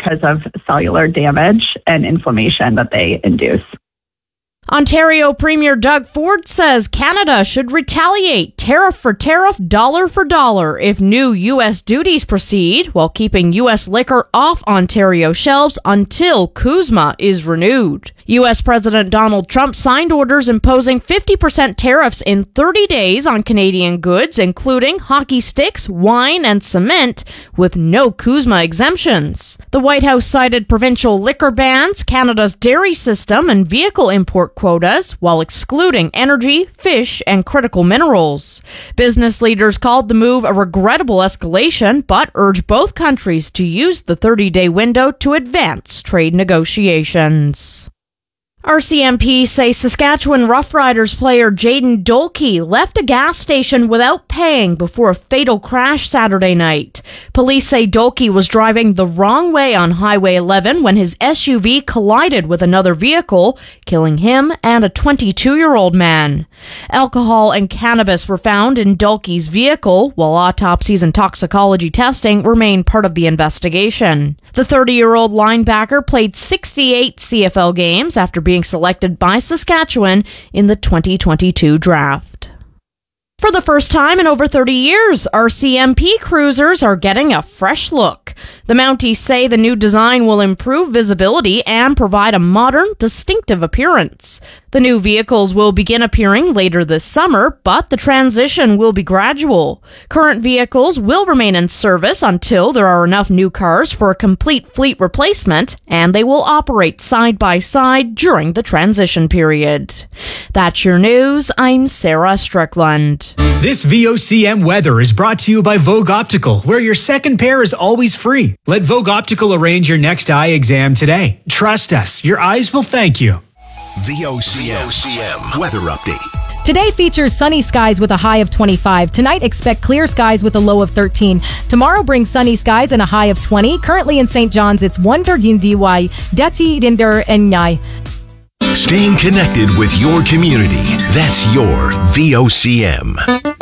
because of cellular damage and inflammation that they induce. Ontario Premier Doug Ford says Canada should retaliate tariff for tariff, dollar for dollar if new U.S. duties proceed, while keeping U.S. liquor off Ontario shelves until CUSMA is renewed. U.S. President Donald Trump signed orders imposing 50% tariffs in 30 days on Canadian goods, including hockey sticks, wine, and cement, with no CUSMA exemptions. The White House cited provincial liquor bans, Canada's dairy system, and vehicle import quotas, while excluding energy, fish, and critical minerals. Business leaders called the move a regrettable escalation, but urged both countries to use the 30-day window to advance trade negotiations. RCMP say Saskatchewan Roughriders player Jayden Dolkey left a gas station without paying before a fatal crash Saturday night. Police say Dolkey was driving the wrong way on Highway 11 when his SUV collided with another vehicle, killing him and a 22-year-old man. Alcohol and cannabis were found in Dolkey's vehicle, while autopsies and toxicology testing remain part of the investigation. The 30-year-old linebacker played 68 CFL games after being selected by Saskatchewan in the 2022 draft. For the first time in over 30 years, RCMP cruisers are getting a fresh look. The Mounties say the new design will improve visibility and provide a modern, distinctive appearance. The new vehicles will begin appearing later this summer, but the transition will be gradual. Current vehicles will remain in service until there are enough new cars for a complete fleet replacement, and they will operate side by side during the transition period. That's your news. I'm Sarah Strickland. This VOCM weather is brought to you by Vogue Optical, where your second pair is always free. Let Vogue Optical arrange your next eye exam today. Trust us, your eyes will thank you. VOCM weather update. Today features sunny skies with a high of 25. Tonight, expect clear skies with a low of 13. Tomorrow brings sunny skies and a high of 20. Currently in St. John's, it's Wonder Gindiwai, Deti Dinder, and Nyai. Staying connected with your community. That's your VOCM.